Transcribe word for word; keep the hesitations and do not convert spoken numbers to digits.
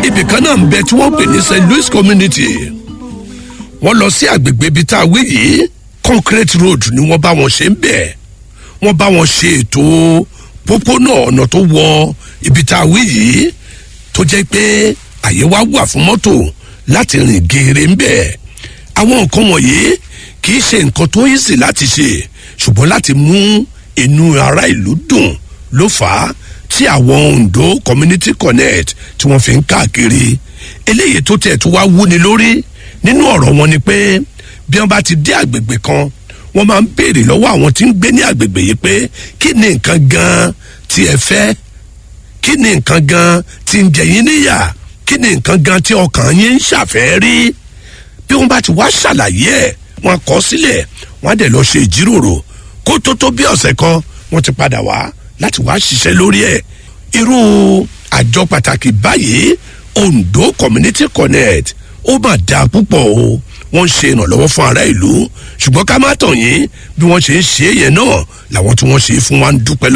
ibì kan náà ń bẹ tí wọ́n pè ní Saint Louis community. wọ́n lọ sí àgbègbè ibi tá a wí yìí concrete road ni wọ́n bá wọn ṣe ń bẹ̀. wọ́n bá wọn ṣe ètò pópónà ọ̀nà tó wọ ibi tá a wí yìí tó jẹ́ pé àyè wá wà fún mọ́tò láti rìn geere ń bẹ̀. àwọn nǹkan wọ̀nyí kì í ṣe nǹkan tó easy láti ṣe ṣùgbọ́n láti mú inú ará ìlú dùn ló fà á tí àwọn Ondo Community Connect tí wọ́n fi ń káàkiri. eléyìí tó tẹ̀ tó wá wúni lórí nínú ọ̀rọ̀ wọn ni pé bí wọ́n bá ti dé àgbègbè kan wọ́n máa ń béèrè lọ́wọ́ àwọn tí ń gbé ní àgbègbè yìí pé kí ni nǹkan gan-an tí ẹ fẹ́, kí ni nǹkan gan-an tí ń jẹ yín níyà, kí ni nǹkan gan-an tí ọkàn yín ń ṣàfẹ́ rí. bí wọ́n bá ti wá ṣàlàyé ẹ̀ wọ́n kọ sílẹ̀ wọ́n á dẹ̀ lọ ṣe ìjíròrò kó tó tó bí ọ̀sẹ̀ kan wọ́n ti padà wá láti wá ṣiṣẹ́ lórí ẹ̀. irú àjọ pàtàkì báyìí Ondo Community Connect ó mà dáa púpọ̀ o. wọ́n ń ṣe ìrànlọ́wọ́ fún ará ìlú ṣùgbọ́n ká má tàn yín bí wọ́n ṣe ń ṣe é yẹn náà làwọn tí wọ́n ṣe é fún wa ń dúpẹ́ lọ́wọ́.